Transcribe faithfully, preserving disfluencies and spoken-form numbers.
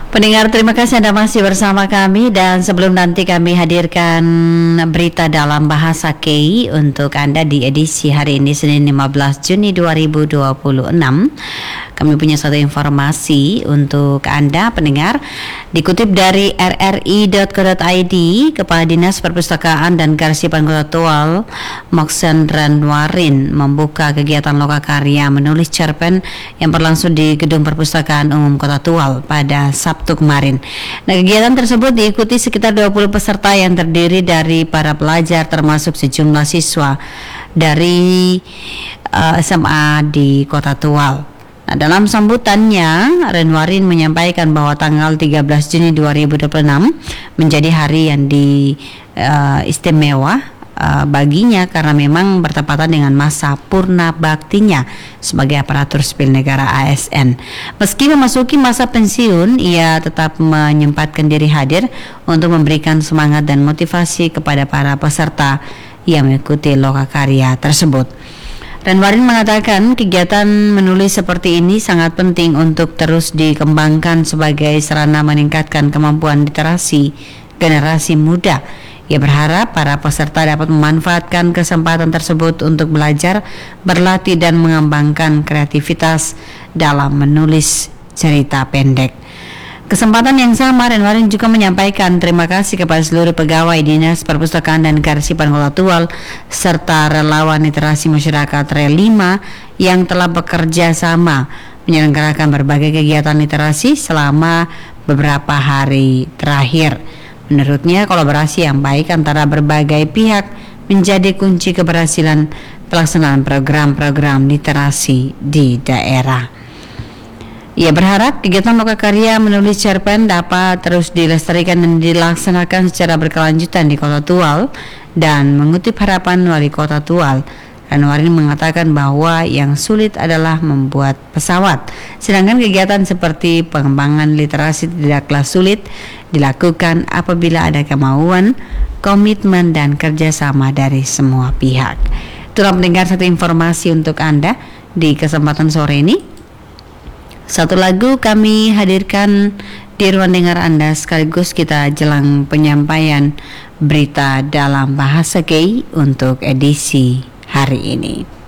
Pendengar, terima kasih Anda masih bersama kami, dan sebelum nanti kami hadirkan berita dalam bahasa K I untuk Anda di edisi hari ini Senin lima belas Juni dua ribu dua puluh enam. Kami punya satu informasi untuk Anda pendengar. Dikutip dari r r i dot co dot i d, Kepala Dinas Perpustakaan dan Kearsipan Kota Tual, Moksen Renwarin, membuka kegiatan lokakarya menulis cerpen yang berlangsung di Gedung Perpustakaan Umum Kota Tual pada Sabtu kemarin. Nah, kegiatan tersebut diikuti sekitar dua puluh peserta yang terdiri dari para pelajar termasuk sejumlah siswa dari uh, S M A di Kota Tual. Nah, dalam sambutannya, Renwarin menyampaikan bahwa tanggal tiga belas Juni dua ribu dua puluh enam menjadi hari yang di uh, istimewa uh, baginya karena memang bertepatan dengan masa purna baktinya sebagai aparatur sipil negara A S N. Meski memasuki masa pensiun, ia tetap menyempatkan diri hadir untuk memberikan semangat dan motivasi kepada para peserta yang mengikuti lokakarya tersebut. Renwarin mengatakan kegiatan menulis seperti ini sangat penting untuk terus dikembangkan sebagai sarana meningkatkan kemampuan literasi generasi muda. Ia berharap para peserta dapat memanfaatkan kesempatan tersebut untuk belajar, berlatih, dan mengembangkan kreativitas dalam menulis cerita pendek. Kesempatan yang sama, Renwarin juga menyampaikan terima kasih kepada seluruh pegawai Dinas Perpustakaan dan Kearsipan Kota Tual serta relawan literasi masyarakat R E lima yang telah bekerja sama menyelenggarakan berbagai kegiatan literasi selama beberapa hari terakhir. Menurutnya, kolaborasi yang baik antara berbagai pihak menjadi kunci keberhasilan pelaksanaan program-program literasi di daerah. Ia berharap kegiatan lokakarya menulis cerpen dapat terus dilestarikan dan dilaksanakan secara berkelanjutan di Kota Tual. Dan mengutip harapan Wali Kota Tual, Renwarin mengatakan bahwa yang sulit adalah membuat pesawat, sedangkan kegiatan seperti pengembangan literasi tidaklah sulit dilakukan apabila ada kemauan, komitmen, dan kerjasama dari semua pihak. Itulah mendengar satu informasi untuk Anda di kesempatan sore ini. Satu lagu kami hadirkan di ruang dengar Anda, sekaligus kita jelang penyampaian berita dalam bahasa K I untuk edisi hari ini.